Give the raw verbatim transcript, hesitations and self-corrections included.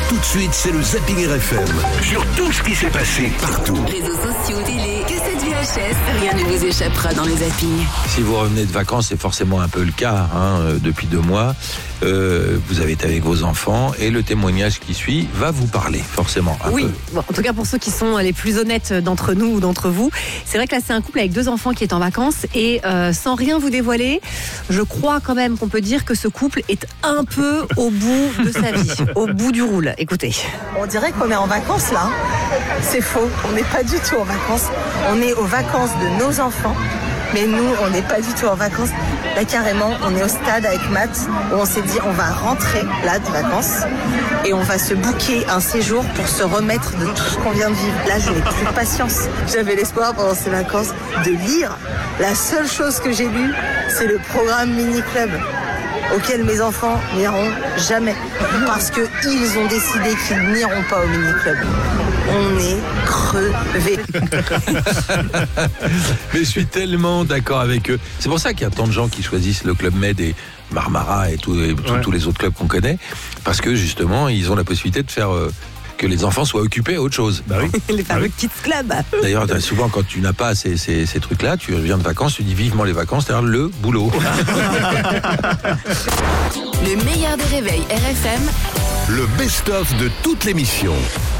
Tout de suite, c'est le Zapping R F M. Sur tout ce qui s'est passé partout. Réseaux sociaux, télé, cassettes V H S, rien ne vous échappera dans le Zapping. Si vous revenez de vacances, c'est forcément un peu le cas hein, depuis deux mois. Euh, vous avez été avec vos enfants et le témoignage qui suit va vous parler forcément un oui, peu. Bon, en tout cas pour ceux qui sont les plus honnêtes d'entre nous ou d'entre vous, c'est vrai que là c'est un couple avec deux enfants qui est en vacances et euh, sans rien vous dévoiler, je crois quand même qu'on peut dire que ce couple est un peu au bout de sa vie, au bout du roule. Écoutez. On dirait qu'on est en vacances là, c'est faux, on n'est pas du tout en vacances, on est aux vacances de nos enfants. Mais nous, on n'est pas du tout en vacances. Là, carrément, on est au stade avec Matt, où on s'est dit, on va rentrer là de vacances et on va se booker un séjour pour se remettre de tout ce qu'on vient de vivre. Là, je n'ai plus de patience. J'avais l'espoir pendant ces vacances de lire. La seule chose que j'ai lue, c'est le programme Mini Club, auquel mes enfants n'iront jamais. Parce qu'ils ont décidé qu'ils n'iront pas au Mini Club. On est crevés. Mais je suis tellement d'accord avec eux. C'est pour ça qu'il y a tant de gens qui choisissent le Club Med et Marmara et, tout, et tout, ouais. tous les autres clubs qu'on connaît. Parce que justement, ils ont la possibilité de faire... Euh, que les enfants soient occupés à autre chose. Bah oui. Les fameux ah oui. Kids Club. D'ailleurs, souvent, quand tu n'as pas ces, ces, ces trucs-là, tu reviens de vacances, tu dis vivement les vacances, c'est-à-dire le boulot. Le meilleur des réveils R F M. Le best-of de toute l'émission.